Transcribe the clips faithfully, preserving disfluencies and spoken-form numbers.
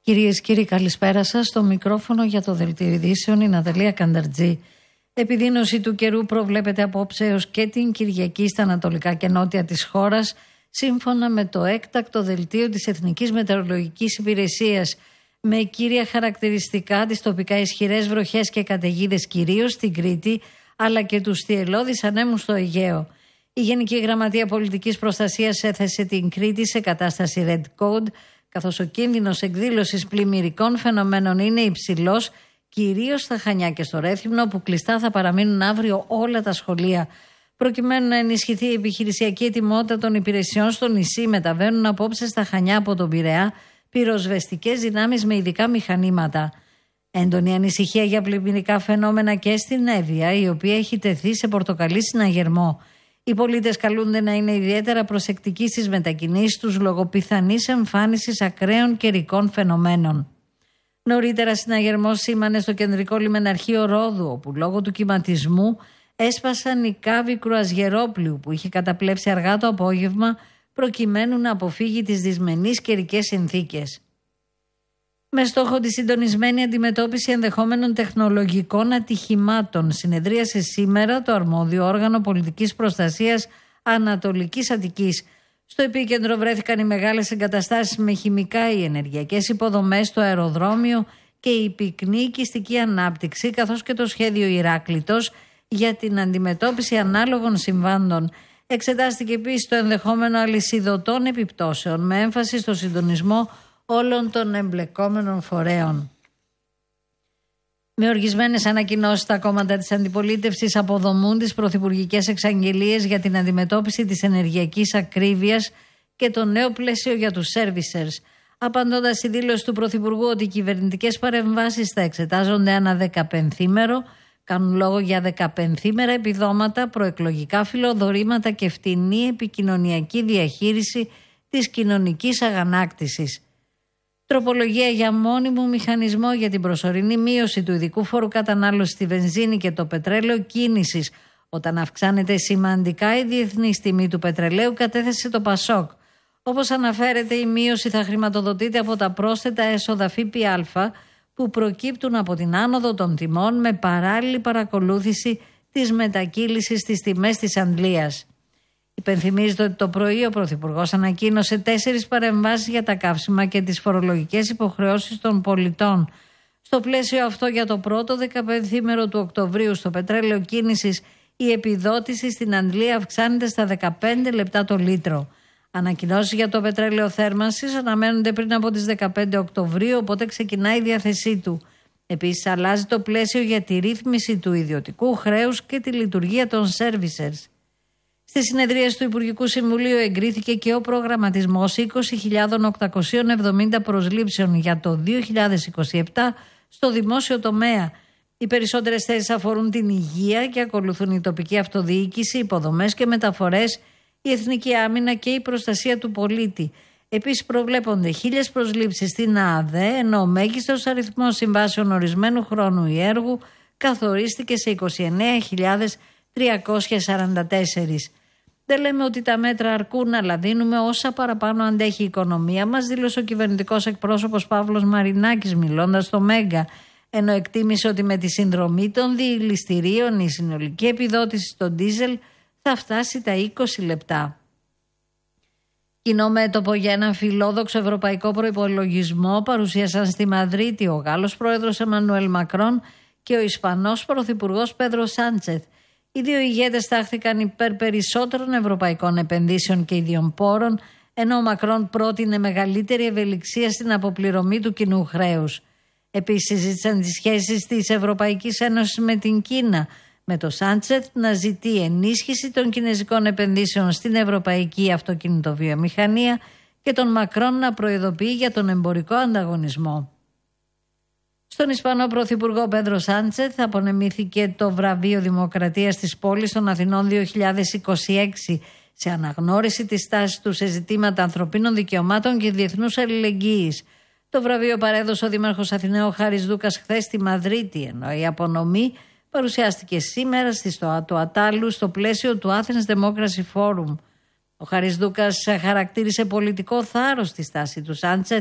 Κυρίες και κύριοι, καλησπέρα σας. Στο μικρόφωνο για το Δελτίο Ειδήσεων η Ναταλία Κανταρτζή. Επιδείνωση του καιρού προβλέπεται απόψε έως και την Κυριακή στα ανατολικά και νότια της χώρας, σύμφωνα με το έκτακτο δελτίο της Εθνικής Μετεωρολογικής Υπηρεσίας, με κύρια χαρακτηριστικά τις τοπικά ισχυρές βροχές και καταιγίδες κυρίως στην Κρήτη, αλλά και τους θυελλώδεις ανέμους στο Αιγαίο. Η Γενική Γραμματεία Πολιτικής Προστασίας έθεσε την Κρήτη σε κατάσταση Red Code, καθώς ο κίνδυνος εκδήλωσης πλημμυρικών φαινομένων είναι υψηλός, κυρίως στα Χανιά και στο Ρέθυμνο, που κλειστά θα παραμείνουν αύριο όλα τα σχολεία. Προκειμένου να ενισχυθεί η επιχειρησιακή ετοιμότητα των υπηρεσιών στο νησί, μεταβαίνουν απόψε στα Χανιά από τον Πειραιά πυροσβεστικές δυνάμεις με ειδικά μηχανήματα. Έντονη ανησυχία για πλημμυρικά φαινόμενα και στην Εύβοια, η οποία έχει τεθεί σε πορτοκαλί συναγερμό. Οι πολίτες καλούνται να είναι ιδιαίτερα προσεκτικοί στις μετακινήσεις τους λόγω πιθανής εμφάνισης ακραίων καιρικών φαινομένων. Νωρίτερα, συναγερμός σήμανε στο κεντρικό λιμεναρχείο Ρόδου, όπου λόγω του κυματισμού έσπασαν οι κάβοι κρουαζιερόπλοιου που είχε καταπλέψει αργά το απόγευμα, προκειμένου να αποφύγει τις δυσμενείς καιρικές συνθήκες. Με στόχο τη συντονισμένη αντιμετώπιση ενδεχόμενων τεχνολογικών ατυχημάτων, συνεδρίασε σήμερα το αρμόδιο όργανο πολιτικής προστασίας Ανατολικής Αττικής. Στο επίκεντρο βρέθηκαν οι μεγάλες εγκαταστάσεις με χημικά, οι ενεργειακές υποδομές, το αεροδρόμιο και η πυκνή οικιστική ανάπτυξη, καθώς και το σχέδιο Ηράκλειτος για την αντιμετώπιση ανάλογων συμβάντων. Εξετάστηκε επίσης το ενδεχόμενο αλυσιδωτών επιπτώσεων, με έμφαση στο συντονισμό όλων των εμπλεκόμενων φορέων. Με οργισμένες ανακοινώσεις, τα κόμματα της αντιπολίτευσης αποδομούν τις πρωθυπουργικές εξαγγελίες για την αντιμετώπιση της ενεργειακής ακρίβειας και το νέο πλαίσιο για τους servicers. Απαντώντας στη δήλωση του Πρωθυπουργού ότι οι κυβερνητικές παρεμβάσεις θα εξετάζονται ανά δεκαπενθήμερο, κάνουν λόγο για δεκαπενθήμερα επιδόματα, προεκλογικά φιλοδορήματα και φτηνή επικοινωνιακή διαχείριση της κοινωνικής αγανάκτησης. Τροπολογία για μόνιμο μηχανισμό για την προσωρινή μείωση του ειδικού φόρου κατανάλωσης στη βενζίνη και το πετρέλαιο κίνησης, όταν αυξάνεται σημαντικά η διεθνής τιμή του πετρελαίου, κατέθεσε το Πασόκ. Όπως αναφέρεται, η μείωση θα χρηματοδοτείται από τα πρόσθετα έσοδα ΦΠΑ που προκύπτουν από την άνοδο των τιμών, με παράλληλη παρακολούθηση της μετακύλησης στις τιμές της αντλίας. Υπενθυμίζεται ότι το πρωί ο Πρωθυπουργός ανακοίνωσε τέσσερις παρεμβάσεις για τα καύσιμα και τις φορολογικές υποχρεώσεις των πολιτών. Στο πλαίσιο αυτό, για το πρώτο δεκαπενθήμερο του Οκτωβρίου, στο πετρέλαιο κίνησης, η επιδότηση στην αντλία αυξάνεται στα δεκαπέντε λεπτά το λίτρο. Ανακοινώσεις για το πετρέλαιο θέρμανσης αναμένονται πριν από τις δεκαπέντε Οκτωβρίου, οπότε ξεκινάει η διάθεσή του. Επίσης, αλλάζει το πλαίσιο για τη ρύθμιση του ιδιωτικού χρέους και τη λειτουργία των servicers. Στη συνεδρίαση του Υπουργικού Συμβουλίου εγκρίθηκε και ο προγραμματισμός είκοσι χιλιάδες οκτακόσιες εβδομήντα προσλήψεων για το δύο χιλιάδες είκοσι επτά στο δημόσιο τομέα. Οι περισσότερες θέσεις αφορούν την υγεία και ακολουθούν η τοπική αυτοδιοίκηση, υποδομές και μεταφορές, η εθνική άμυνα και η προστασία του πολίτη. Επίσης, προβλέπονται χίλιες προσλήψεις στην ΑΔΕ, ενώ ο μέγιστος αριθμός συμβάσεων ορισμένου χρόνου ή έργου καθορίστηκε σε είκοσι εννέα χιλιάδες τριακόσιες σαράντα τέσσερα. Δεν λέμε ότι τα μέτρα αρκούν, αλλά δίνουμε όσα παραπάνω αντέχει η οικονομία μας, δήλωσε ο κυβερνητικός εκπρόσωπος Παύλος Μαρινάκης, μιλώντας στο Μέγκα, ενώ εκτίμησε ότι με τη συνδρομή των διηληστηρίων η συνολική επιδότηση στο ντίζελ θα φτάσει τα είκοσι λεπτά. Κοινό μέτωπο για έναν φιλόδοξο ευρωπαϊκό προϋπολογισμό παρουσίασαν στη Μαδρίτη ο Γάλλος πρόεδρος Εμμανουέλ Μακρόν και ο Ισπανός πρωθυπουργός Πέδρο Σάντσεθ. Οι δύο ηγέτες τάχθηκαν υπέρ περισσότερων ευρωπαϊκών επενδύσεων και ιδιών πόρων, ενώ ο Μακρόν πρότεινε μεγαλύτερη ευελιξία στην αποπληρωμή του κοινού χρέους. Επίσης, συζήτησαν τις σχέσεις της Ευρωπαϊκής Ένωσης με την Κίνα, με το Σάντσεθ να ζητεί ενίσχυση των κινέζικων επενδύσεων στην ευρωπαϊκή αυτοκινητοβιομηχανία και τον Μακρόν να προειδοποιεί για τον εμπορικό ανταγωνισμό. Στον Ισπανό Πρωθυπουργό Πέδρο Σάντσεθ απονεμήθηκε το βραβείο Δημοκρατίας της πόλης των Αθηνών δύο χιλιάδες είκοσι έξι σε αναγνώριση της στάσης του σε ζητήματα ανθρωπίνων δικαιωμάτων και διεθνούς αλληλεγγύης. Το βραβείο παρέδωσε ο Δήμαρχος Αθηναίου Χάρης Δούκας χθες στη Μαδρίτη, ενώ η απονομή παρουσιάστηκε σήμερα στη ΣΤΟΑ του Ατάλου στο πλαίσιο του Athens Democracy Forum. Ο Χάρης Δούκας χαρακτήρισε πολιτικό θάρρος τη στάση του Σάντσεθ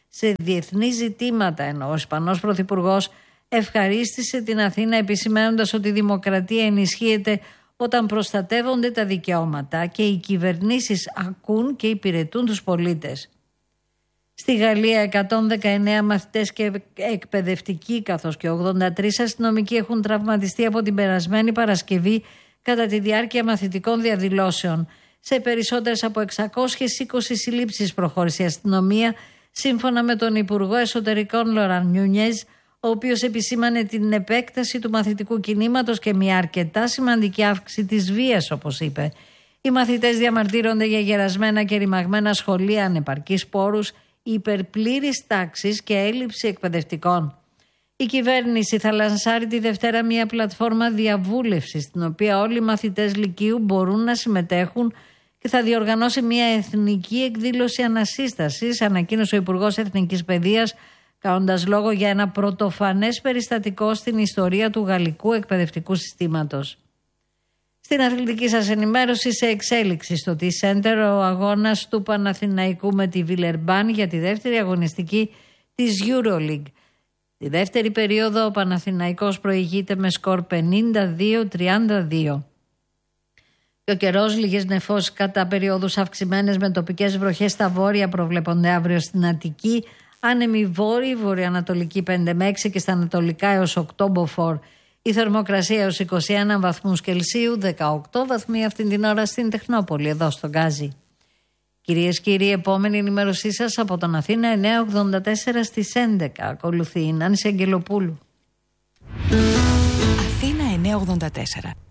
σε διεθνή ζητήματα, ενώ ο Ισπανός Πρωθυπουργός ευχαρίστησε την Αθήνα επισημαίνοντας ότι η δημοκρατία ενισχύεται όταν προστατεύονται τα δικαιώματα και οι κυβερνήσεις ακούν και υπηρετούν τους πολίτες. Στη Γαλλία εκατόν δεκαεννέα μαθητές και εκπαιδευτικοί καθώς και ογδόντα τρεις αστυνομικοί έχουν τραυματιστεί από την περασμένη Παρασκευή κατά τη διάρκεια μαθητικών διαδηλώσεων. Σε περισσότερες από εξακόσιες είκοσι συλλήψεις προχώρησε η αστυνομία, σύμφωνα με τον Υπουργό Εσωτερικών Λοράν Νιούνιεζ, ο οποίος επισήμανε την επέκταση του μαθητικού κινήματος και μια αρκετά σημαντική αύξηση της βίας, όπως είπε. Οι μαθητές διαμαρτύρονται για γερασμένα και ρημαγμένα σχολεία, ανεπαρκείς πόρους, υπερπλήρης τάξης και έλλειψη εκπαιδευτικών. Η κυβέρνηση θα λανσάρει τη Δευτέρα μια πλατφόρμα διαβούλευσης, στην οποία όλοι οι μαθητές λυκείου μπορούν να συμμετέχουν και θα διοργανώσει μια εθνική εκδήλωση ανασύστασης, ανακοίνωσε ο Υπουργός Εθνικής Παιδείας, κάνοντας λόγο για ένα πρωτοφανές περιστατικό στην ιστορία του γαλλικού εκπαιδευτικού συστήματος. Στην αθλητική σας ενημέρωση, σε εξέλιξη στο T-Center, ο αγώνας του Παναθηναϊκού με τη Βιλερμπάν για τη δεύτερη αγωνιστική της EuroLeague. Τη δεύτερη περίοδο ο Παναθηναϊκός προηγείται με σκορ πενήντα δύο τριάντα δύο. Και ο καιρός, λίγες νεφώσεις κατά περιόδους αυξημένες με τοπικές βροχές στα βόρεια προβλέπονται αύριο στην Αττική, άνεμη βόρειη, βορειοανατολική πέντε με έξι και στα ανατολικά έως οκτώ μποφόρ. Η θερμοκρασία έως είκοσι ένα βαθμούς Κελσίου, δεκαοκτώ βαθμοί αυτήν την ώρα στην Τεχνόπολη, εδώ στο Γκάζι. Κυρίες και κύριοι, επόμενη ενημέρωσή σας από τον Αθήνα εννιακόσια ογδόντα τέσσερα στις έντεκα. Ακολουθεί η Νάνση Αγγελοπούλου. Αθήνα εννιακόσια ογδόντα τέσσερα.